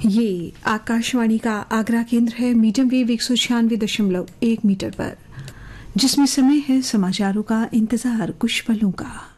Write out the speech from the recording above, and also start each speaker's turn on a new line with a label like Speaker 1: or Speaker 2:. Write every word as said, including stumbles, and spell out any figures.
Speaker 1: ये आकाशवाणी का आगरा केंद्र है। मीडियम वेव एक सौ छियानवे दशमलव एक मीटर पर, जिसमें समय है समाचारों का इंतजार कुछ पलों का।